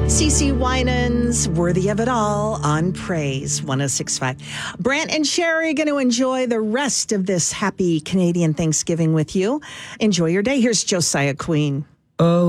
CeCe Winans, Worthy of It All on Praise 106.5. Brant and Sherry going to enjoy the rest of this happy Canadian Thanksgiving with you. Enjoy your day. Here's Josiah Queen. Oh.